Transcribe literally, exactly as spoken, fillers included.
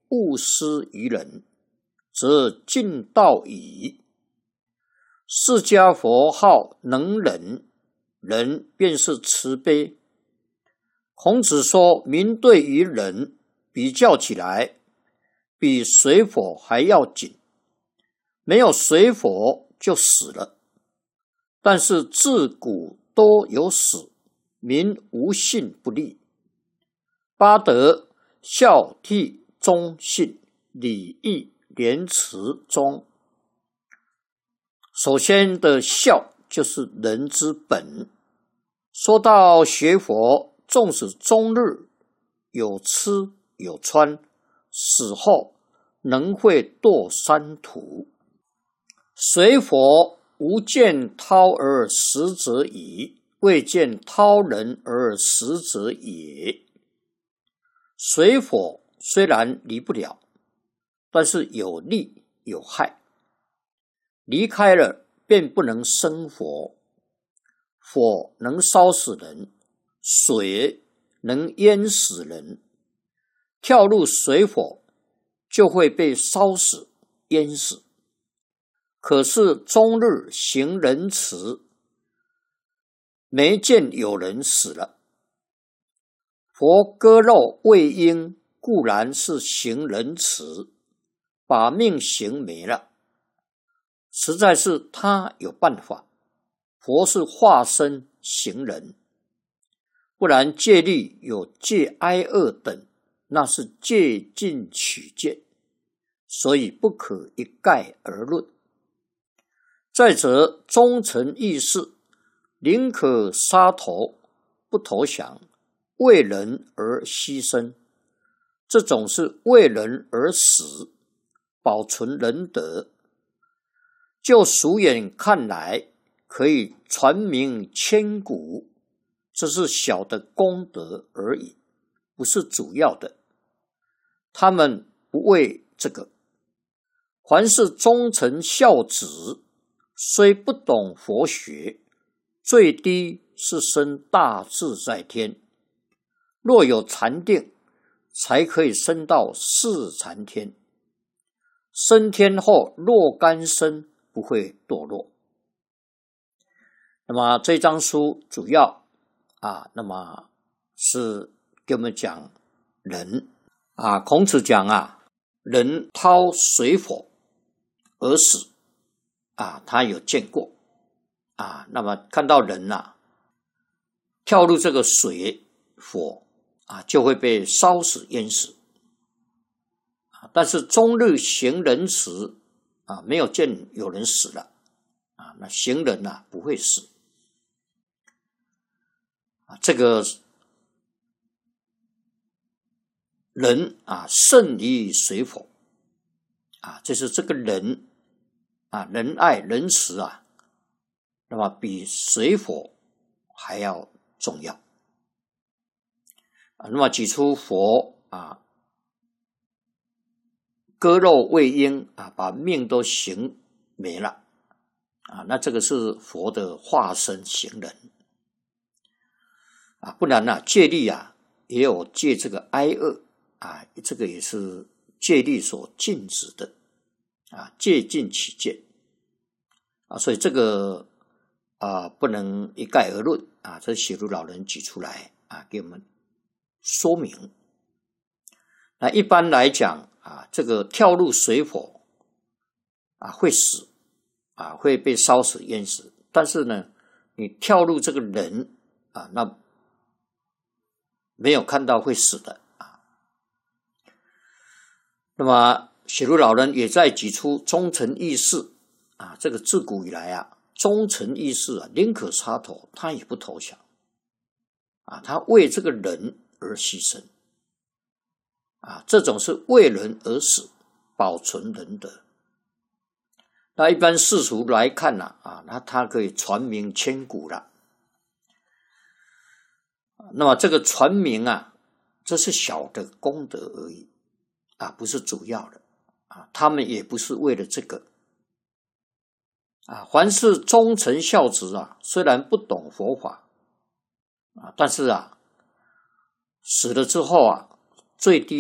勿施于人，则尽道矣。释迦佛号能忍，忍便是慈悲。孔子说，民对于人比较起来，比水火还要紧。没有水火就死了，但是自古都有死，民无信不立。八德、孝悌、忠信、礼义、廉耻、忠。首先的孝就是人之本。说到学佛，纵使终日有吃有穿，死后能会堕三途。水火无见涛而食者矣，未见涛人而食者也。水火虽然离不了，但是有利有害。离开了便不能生火，火能烧死人，水能淹死人。跳入水火就会被烧死淹死。可是终日行仁慈，没见有人死了。佛割肉喂鹰固然是行仁慈，把命行没了，实在是他有办法。佛是化身行人，不然戒律有戒哀恶等，那是借尽取见，所以不可一概而论。再者，忠诚义士，宁可杀头不投降，为人而牺牲，这种是为人而死，保存仁德。就俗眼看来，可以传名千古，这是小的功德而已，不是主要的。他们不为这个。凡是忠臣孝子，虽不懂佛学，最低是生大自在天。若有禅定，才可以升到四禅天。升天后若干生，不会堕落。那么这张书主要啊，那么是给我们讲人啊。孔子讲啊，人掏水火而死啊，他有见过啊。那么看到人啊跳入这个水火啊，就会被烧死淹死。但是终日行仁慈啊，没有见有人死了啊，那行人啊不会死啊。这个人啊胜于水火啊，就是这个人啊，仁爱仁慈啊，那么比水火还要重要啊。那么举出佛啊割肉喂鹰啊，把命都行没了啊，那这个是佛的化身行人啊。不然啊，戒律啊也有戒这个哀恶啊，这个也是戒律所禁止的啊，戒尽取见啊，所以这个啊不能一概而论啊，这写如老人举出来啊，给我们说明。那一般来讲啊，这个跳入水火啊会死啊，会被烧死淹死。但是呢，你跳入这个人啊，那没有看到会死的啊。那么写如老人也在举出忠诚义士啊，这个自古以来啊，忠诚义士啊，宁可杀头，他也不投降啊，他为这个人而牺牲啊，这种是为人而死，保存仁德。那一般世俗来看呢啊，那他可以传名千古了。那么这个传名啊，这是小的功德而已啊，不是主要的啊。他们也不是为了这个啊。凡是忠臣孝子啊，虽然不懂佛法啊，但是啊，死了之后啊，最低